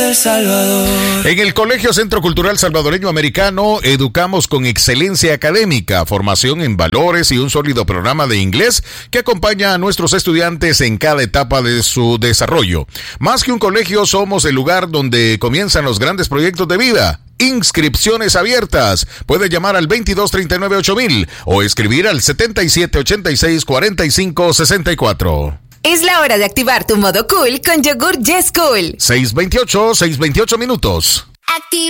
del Salvador. En el Colegio Centro Cultural Salvadoreño Americano educamos con excelencia académica, formación en valores y un sólido programa de inglés que acompaña a nuestros estudiantes en cada etapa de su desarrollo. Más que un colegio, somos el lugar donde comienzan los grandes proyectos de vida. Inscripciones abiertas. Puede llamar al 2239-8000 o escribir al 7786-4564. Es la hora de activar tu modo cool con yogur Yes Cool. 6:28 minutos.